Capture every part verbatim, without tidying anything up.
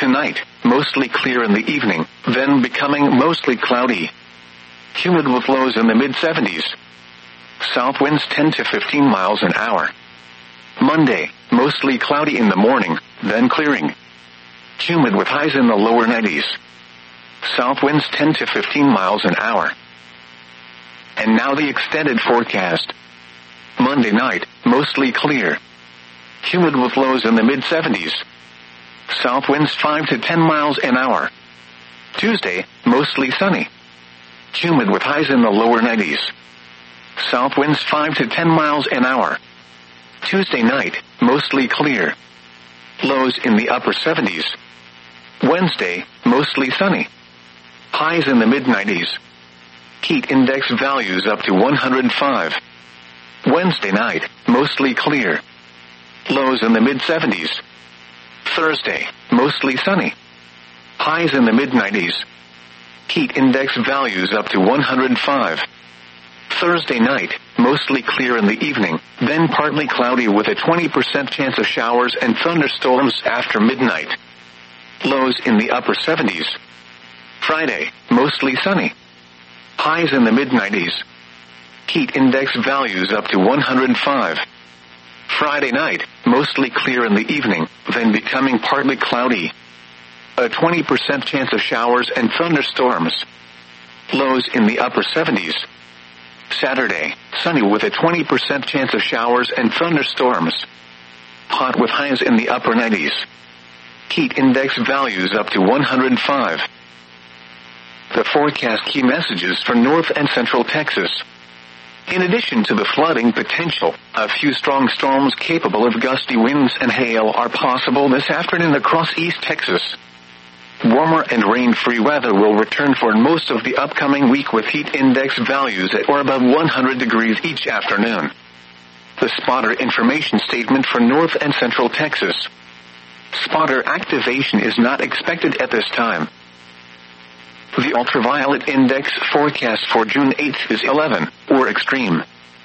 Tonight, mostly clear in the evening, then becoming mostly cloudy. Humid with lows in the mid seventies. South winds ten to fifteen miles an hour. Monday, mostly cloudy in the morning, then clearing. Humid with highs in the lower nineties. South winds ten to fifteen miles an hour. And now the extended forecast. Monday night, mostly clear. Humid with lows in the mid seventies. South winds five to ten miles an hour. Tuesday, mostly sunny. Humid with highs in the lower nineties. South winds five to ten miles an hour. Tuesday night, mostly clear. Lows in the upper seventies. Wednesday, mostly sunny. Highs in the mid nineties. Heat index values up to one hundred five. Wednesday night, mostly clear. Lows in the mid seventies. Thursday, mostly sunny. Highs in the mid nineties. Heat index values up to one hundred five. Thursday night, mostly clear in the evening, then partly cloudy with a twenty percent chance of showers and thunderstorms after midnight. Lows in the upper seventies. Friday, mostly sunny. Highs in the mid nineties. Heat index values up to one hundred five. Friday night, mostly clear in the evening, then becoming partly cloudy. A twenty percent chance of showers and thunderstorms. Lows in the upper seventies. Saturday, sunny with a twenty percent chance of showers and thunderstorms. Hot with highs in the upper nineties. Heat index values up to one hundred five. The forecast key messages for North and Central Texas. In addition to the flooding potential, a few strong storms capable of gusty winds and hail are possible this afternoon across East Texas. Warmer and rain-free weather will return for most of the upcoming week with heat index values at or above one hundred degrees each afternoon. The spotter information statement for North and Central Texas. Spotter activation is not expected at this time. The ultraviolet index forecast for June eighth is eleven, or extreme.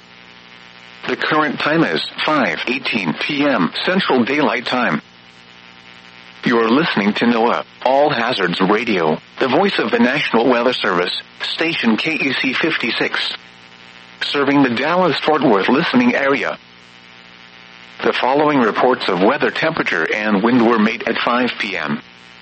The current time is five eighteen p.m. Central Daylight Time. You're listening to NOAA, All Hazards Radio, the voice of the National Weather Service, station K E C fifty-six. Serving the Dallas-Fort Worth listening area. The following reports of weather temperature and wind were made at five p.m.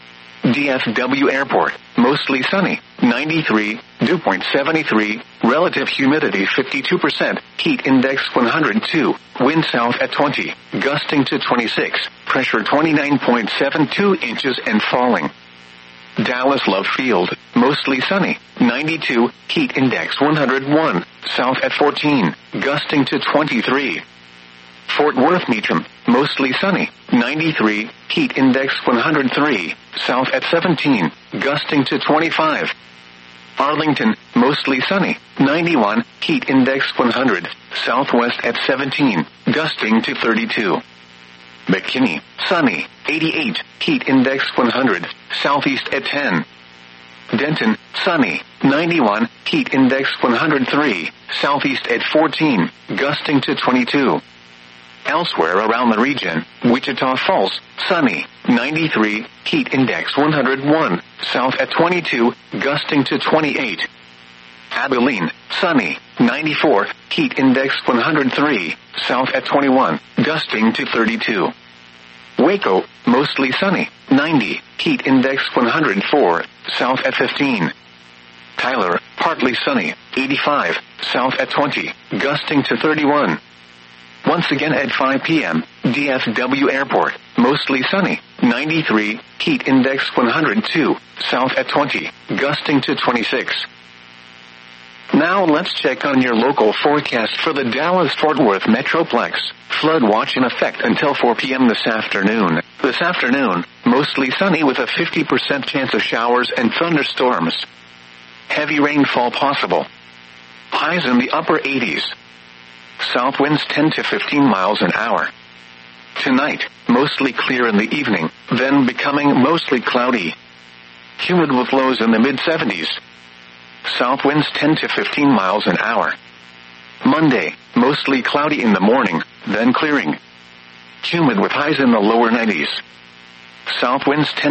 D F W Airport, mostly sunny, ninety-three, dew point seventy-three, relative humidity fifty-two percent, heat index one hundred two, wind south at twenty, gusting to twenty-six, pressure twenty-nine point seven two inches and falling. Dallas Love Field, mostly sunny, ninety-two, heat index one hundred one, south at fourteen, gusting to twenty-three. Fort Worth Meacham, mostly sunny, ninety-three, heat index one hundred three, south at seventeen, gusting to twenty-five. Arlington, mostly sunny, ninety-one, heat index one hundred, southwest at seventeen, gusting to thirty-two. McKinney, sunny, eighty-eight, heat index one hundred, southeast at ten. Denton, sunny, ninety-one, heat index one hundred three, southeast at fourteen, gusting to twenty-two. Elsewhere around the region, Wichita Falls, sunny, ninety-three, heat index one hundred one, south at twenty-two, gusting to twenty-eight. Abilene, sunny, ninety-four, heat index one hundred three, south at twenty-one, gusting to thirty-two. Waco, mostly sunny, ninety, heat index one hundred four, south at fifteen. Tyler, partly sunny, eighty-five, south at twenty, gusting to thirty-one. Once again at five p.m., D F W Airport, mostly sunny, ninety-three, heat index one hundred two, south at twenty, gusting to twenty-six. Now let's check on your local forecast for the Dallas-Fort Worth Metroplex. Flood watch in effect until four p.m. this afternoon. This afternoon, mostly sunny with a fifty percent chance of showers and thunderstorms. Heavy rainfall possible. Highs in the upper eighties. South winds ten to fifteen miles an hour. Tonight, mostly clear in the evening, then becoming mostly cloudy. Humid with lows in the mid seventies. South winds ten to fifteen miles an hour. Monday, mostly cloudy in the morning, then clearing. Humid with highs in the lower nineties. South winds ten